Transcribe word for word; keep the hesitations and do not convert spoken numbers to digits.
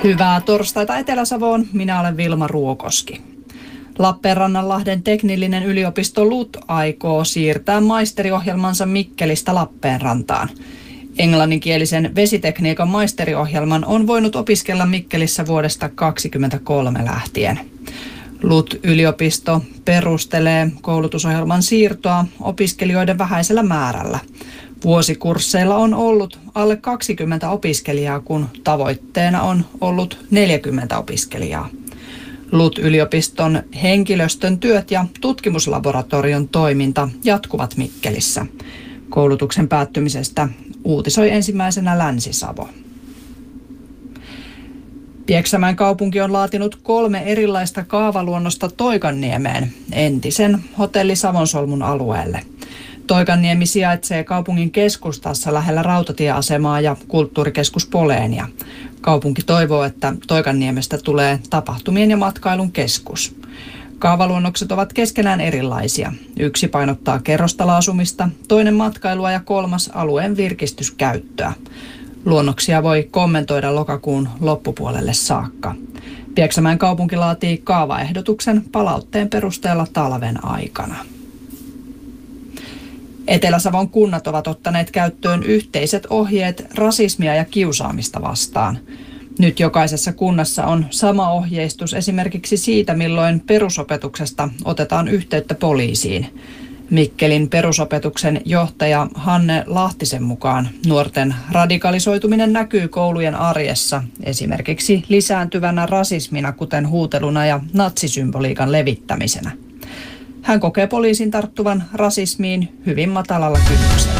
Hyvää torstaita Etelä-Savoon, minä olen Vilma Ruokoski. Lappeenrannanlahden teknillinen yliopisto L U T aikoo siirtää maisteriohjelmansa Mikkelistä Lappeenrantaan. Englanninkielisen vesitekniikan maisteriohjelman on voinut opiskella Mikkelissä vuodesta kaksituhattakaksikymmentäkolme lähtien. L U T-yliopisto perustelee koulutusohjelman siirtoa opiskelijoiden vähäisellä määrällä. Vuosikursseilla on ollut alle kaksikymmentä opiskelijaa, kun tavoitteena on ollut neljäkymmentä opiskelijaa. L U T-yliopiston henkilöstön työt ja tutkimuslaboratorion toiminta jatkuvat Mikkelissä. Koulutuksen päättymisestä uutisoi ensimmäisenä Länsi-Savo. Pieksämäen kaupunki on laatinut kolme erilaista kaavaluonnosta Toikanniemeen, entisen hotelli Savonsolmun alueelle. Toikanniemi sijaitsee kaupungin keskustassa lähellä rautatieasemaa ja kulttuurikeskus Poleenia. Kaupunki toivoo, että Toikanniemestä tulee tapahtumien ja matkailun keskus. Kaavaluonnokset ovat keskenään erilaisia. Yksi painottaa kerrostaloasumista, toinen matkailua ja kolmas alueen virkistyskäyttöä. Luonnoksia voi kommentoida lokakuun loppupuolelle saakka. Pieksämäen kaupunki laatii kaavaehdotuksen palautteen perusteella talven aikana. Etelä-Savon kunnat ovat ottaneet käyttöön yhteiset ohjeet rasismia ja kiusaamista vastaan. Nyt jokaisessa kunnassa on sama ohjeistus esimerkiksi siitä, milloin perusopetuksesta otetaan yhteyttä poliisiin. Mikkelin perusopetuksen johtaja Hanne Lahtisen mukaan nuorten radikalisoituminen näkyy koulujen arjessa esimerkiksi lisääntyvänä rasismina, kuten huuteluna ja natsisymboliikan levittämisenä. Hän kokee poliisin tarttuvan rasismiin hyvin matalalla kynnyksellä.